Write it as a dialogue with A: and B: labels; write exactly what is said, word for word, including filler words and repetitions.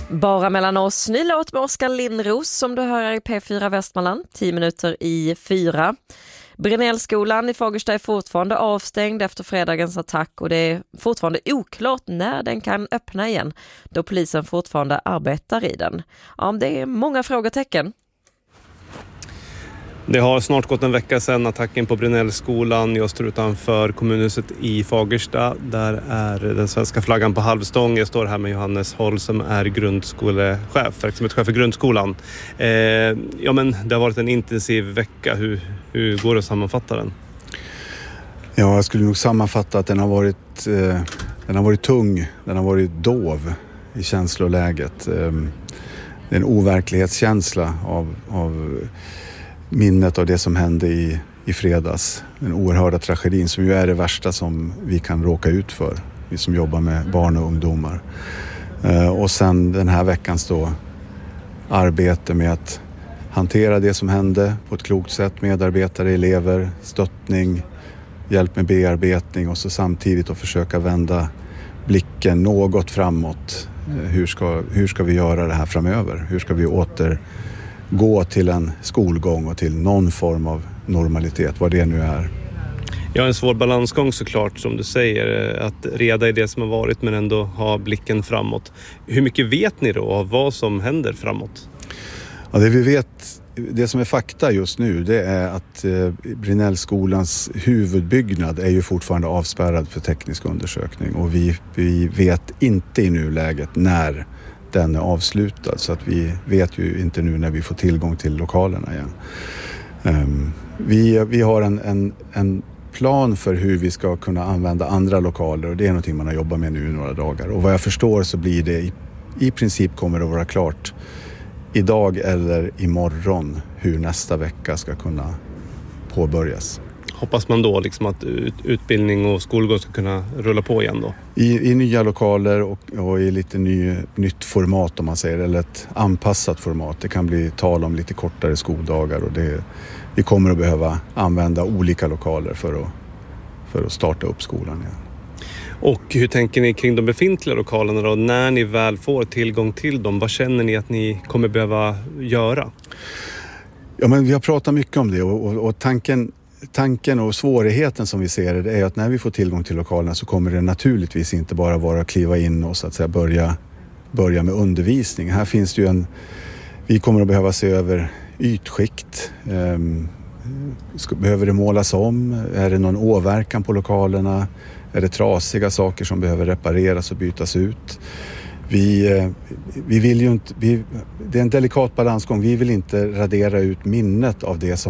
A: Bara mellan oss, ny låt med Oskar Lindros som du hör i P fyra Västmanland, tio minuter i fyra. Brinellskolan i Fagersta är fortfarande avstängd efter fredagens attack och det är fortfarande oklart när den kan öppna igen då polisen fortfarande arbetar i den. Ja, det är många frågetecken.
B: Det har snart gått en vecka sedan attacken på Brinellskolan. Jag står utanför kommunhuset i Fagersta. Där är den svenska flaggan på halvstång. Jag står här med Johannes Håll som är grundskolechef, verksamhetschef för grundskolan. Eh, ja, men det har varit en intensiv vecka. Hur, hur går det att sammanfatta den?
C: Ja, jag skulle nog sammanfatta att den har varit, eh, den har varit tung. Den har varit dov i känsloläget. Eh, det är en overklighetskänsla av... av minnet av det som hände i, i fredags. Den oerhörda tragedin som ju är det värsta som vi kan råka ut för. Vi som jobbar med barn och ungdomar. Eh, och sen den här veckans då arbete med att hantera det som hände på ett klokt sätt. Medarbetare, elever, stöttning, hjälp med bearbetning och så samtidigt att försöka vända blicken något framåt. Eh, hur ska, hur ska vi göra det här framöver? Hur ska vi åter gå till en skolgång och till någon form av normalitet, vad det nu är.
B: Ja, en svår balansgång såklart som du säger, att reda i det som har varit men ändå ha blicken framåt. Hur mycket vet ni då av vad som händer framåt?
C: Ja, det vi vet, det som är fakta just nu, det är att eh, Brinellskolans huvudbyggnad är ju fortfarande avspärrad för teknisk undersökning och vi, vi vet inte i nuläget när den är avslutad, så att vi vet ju inte nu när vi får tillgång till lokalerna igen. Um, vi, vi har en, en, en plan för hur vi ska kunna använda andra lokaler och det är någonting man har jobbat med nu i några dagar. Och vad jag förstår så blir det i, i princip kommer det att vara klart idag eller imorgon hur nästa vecka ska kunna påbörjas.
B: Hoppas man då liksom att ut, utbildning och skolgång ska kunna rulla på igen då?
C: I, i nya lokaler och, och i lite ny, nytt format om man säger, eller ett anpassat format. Det kan bli tal om lite kortare skoldagar och det, vi kommer att behöva använda olika lokaler för att, för att starta upp skolan igen.
B: Och hur tänker ni kring de befintliga lokalerna då? När ni väl får tillgång till dem, vad känner ni att ni kommer behöva göra?
C: Ja, men vi har pratat mycket om det och, och, och tanken Tanken och svårigheten som vi ser det är att när vi får tillgång till lokalerna så kommer det naturligtvis inte bara vara att kliva in och så att säga börja, börja med undervisning. Här finns det ju en, vi kommer att behöva se över ytskikt. Ehm, ska, behöver det målas om? Är det någon åverkan på lokalerna? Är det trasiga saker som behöver repareras och bytas ut? Vi, vi vill ju inte, vi, det är en delikat balansgång. Vi vill inte radera ut minnet av det som